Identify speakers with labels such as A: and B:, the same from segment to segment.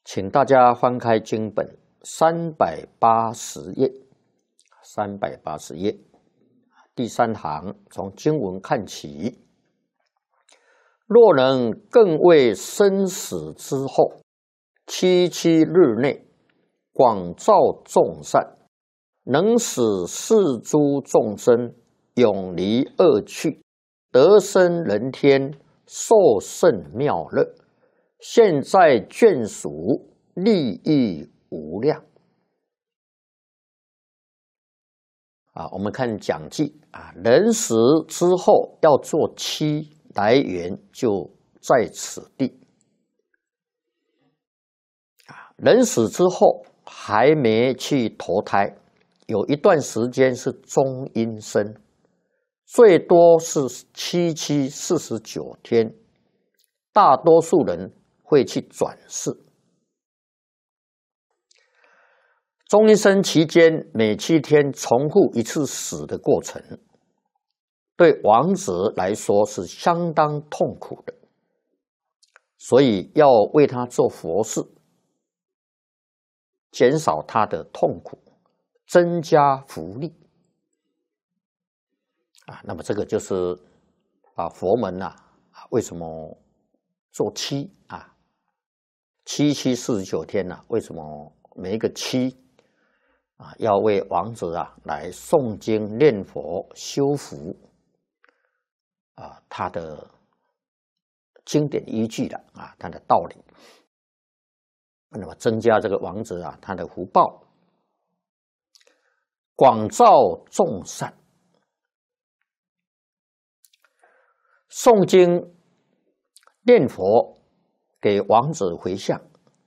A: 请大家翻开经本380页，380页，第3行从经文看起。若能更为生死之后，77日内广造众善，能使世诸众生永离恶趣，得生人天，受胜妙乐，现在眷属，利益无量。我们看讲记人死之后要做7，来源就在此地。人死之后还没去投胎，有一段时间是中阴身，最多是77、49天，大多数人会去转世。中阴身期间每7天重复一次死的过程，对亡者来说是相当痛苦的，所以要为他做佛事，减少他的痛苦，增加福利。那么这个就是佛门为什么做77、49天为什么每一个7要为亡者来诵经念佛修福他的经典依据的他的道理，那么增加这个亡者他的福报，广造众善。诵经念佛给亡者回向，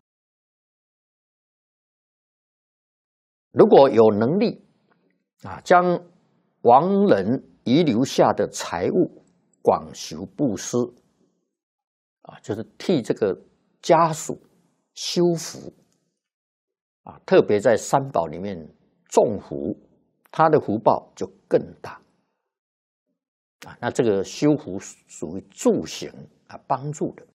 A: 如果有能力将亡人遗留下的财物广修布施就是替这个家属修福特别在三宝里面种福，他的福报就更大那这个修福属于助行帮助的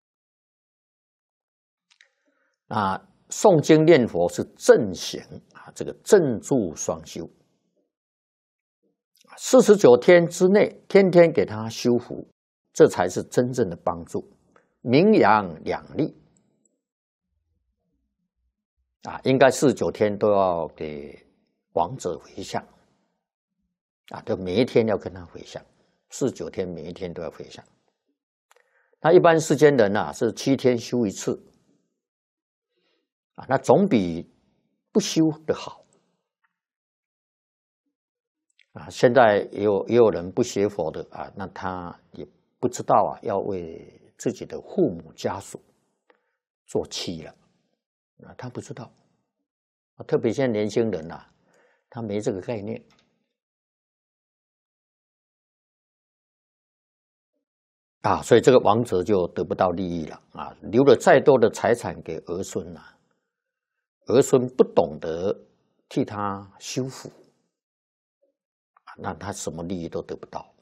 A: 诵经念佛是正行这个正助双修，49天之内天天给他修福，这才是真正的帮助，名扬两利应该49天都要给亡者回向就每一天要跟他回向，49天每一天都要回向。那一般世间人是7天修一次那总比不修的好现在也有人不学佛的那他也不知道要为自己的父母家属做7了他不知道特别现在年轻人他没这个概念所以这个亡者就得不到利益了留了再多的财产给儿孙儿孙不懂得替他修福那他什么利益都得不到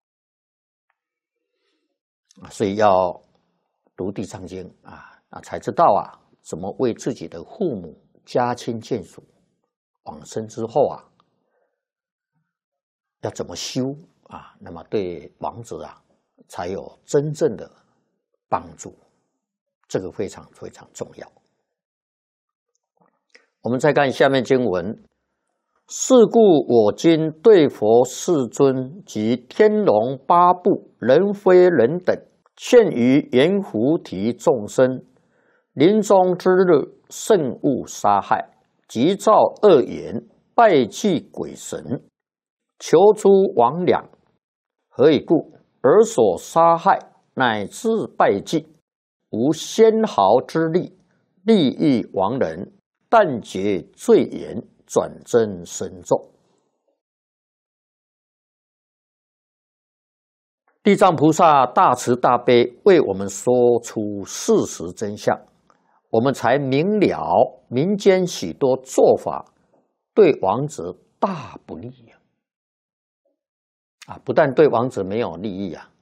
A: 所以要读地藏经才知道怎么为自己的父母家亲眷属往生之后要怎么修那么对亡者才有真正的帮助，这个非常非常重要。我们再看下面经文，是故我今对佛世尊及天龙八部人非人等，现于阎浮提众生，临终之日慎勿杀害，急造恶言，拜祭鬼神，求诸魍魉。何以故？而所杀害乃至拜祭，无纤毫之力，利益亡人，但觉罪严，转增深重。地藏菩萨大慈大悲，为我们说出事实真相，我们才明了民间许多做法对亡者大不利不但对亡者没有利益